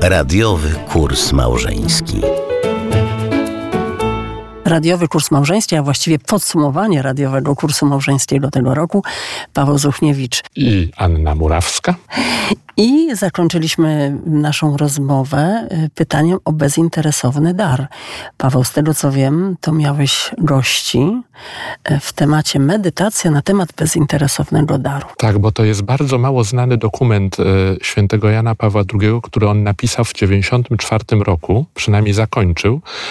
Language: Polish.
Radiowy kurs małżeński. Radiowy kurs małżeński, a właściwie podsumowanie radiowego kursu małżeńskiego tego roku. Paweł Zuchniewicz i Anna Murawska. I zakończyliśmy naszą rozmowę pytaniem o bezinteresowny dar. Paweł, z tego co wiem, to miałeś gości w temacie medytacja na temat bezinteresownego daru. Tak, bo to jest bardzo mało znany dokument świętego Jana Pawła II, który on napisał w 1994 roku, przynajmniej zakończył.